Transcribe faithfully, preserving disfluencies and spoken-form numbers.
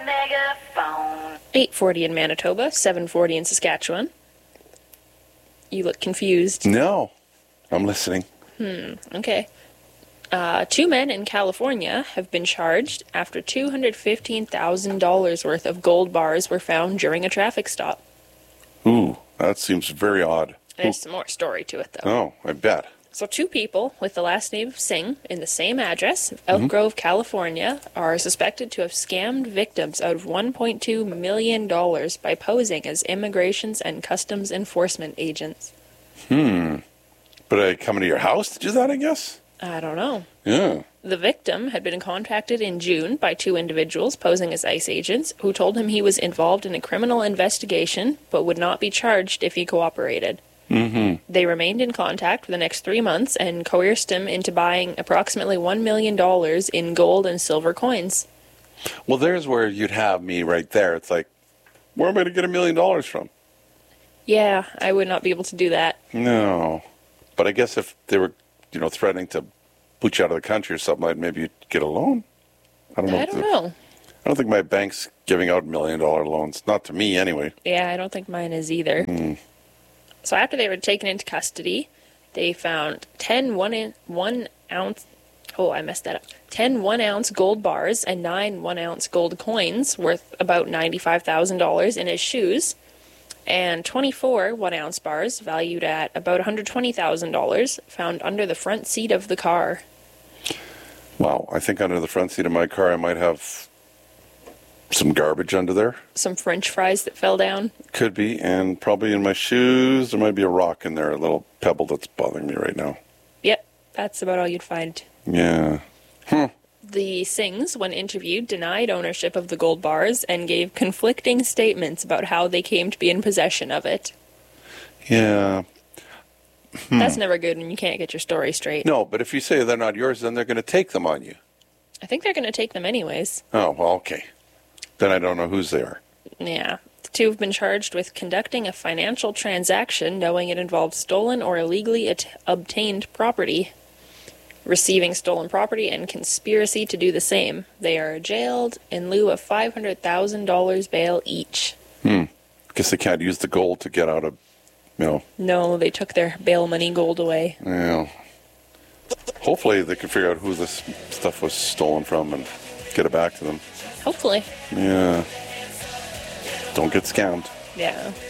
megaphone. eight forty in Manitoba, seven forty in Saskatchewan. You look confused. No, I'm listening. Hmm, okay. Uh, two men in California have been charged after two hundred fifteen thousand dollars worth of gold bars were found during a traffic stop. Ooh, that seems very odd. There's Ooh. some more story to it, though. Oh, I bet. So two people with the last name of Singh in the same address, Elk Grove, California, are suspected to have scammed victims out of one point two million dollars by posing as immigrations and customs enforcement agents. Hmm. But I come into your house to do that, I guess? I don't know. Yeah. The victim had been contacted in June by two individuals posing as ICE agents who told him he was involved in a criminal investigation but would not be charged if he cooperated. Mm-hmm. They remained in contact for the next three months and coerced him into buying approximately one million dollars in gold and silver coins. Well, there's where you'd have me right there. It's like, where am I going to get a million dollars from? Yeah, I would not be able to do that. No. But I guess if they were, you know, threatening to put you out of the country or something, like maybe you'd get a loan. I don't know. I don't know. I don't think my bank's giving out million dollar loans. Not to me, anyway. Yeah, I don't think mine is either. Mm. So after they were taken into custody, they found ten one, in, one ounce, oh, I messed that up, ten one-ounce gold bars and nine one-ounce gold coins worth about ninety-five thousand dollars in his shoes, and twenty-four one-ounce bars valued at about one hundred twenty thousand dollars found under the front seat of the car. Wow, I think under the front seat of my car I might have some garbage under there. Some French fries that fell down. Could be, and probably in my shoes there might be a rock in there, a little pebble that's bothering me right now. Yep, that's about all you'd find. Yeah. Hmm. The Singhs, when interviewed, denied ownership of the gold bars and gave conflicting statements about how they came to be in possession of it. Yeah. Hmm. That's never good when you can't get your story straight. No, but if you say they're not yours, then they're going to take them on you. I think they're going to take them anyways. Oh, well, okay. Then I don't know whose they are. Yeah. The two have been charged with conducting a financial transaction knowing it involved stolen or illegally at- obtained property, receiving stolen property, and conspiracy to do the same. They are jailed in lieu of five hundred thousand dollars bail each. Hmm. Guess they can't use the gold to get out of, you know. No, they took their bail money gold away. Yeah. Hopefully they can figure out who this stuff was stolen from and get it back to them. Hopefully. Yeah. Don't get scammed. Yeah.